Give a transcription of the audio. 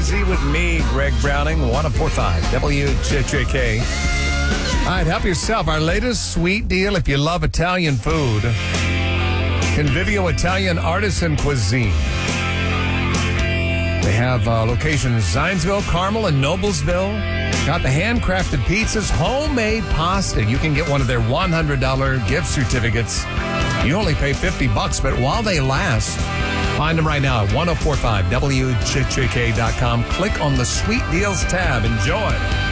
Easy with me, Greg Browning, 104.5 WJJK. All right, help yourself. Our latest sweet deal, if you love Italian food, Convivio Italian Artisan Cuisine. They have locations Zionsville, Carmel, and Noblesville. Got the handcrafted pizzas, homemade pasta. You can get one of their $100 gift certificates. You only pay $50, but while they last, find them right now at 1045WJJK.com. Click on the Sweet Deals tab. Enjoy.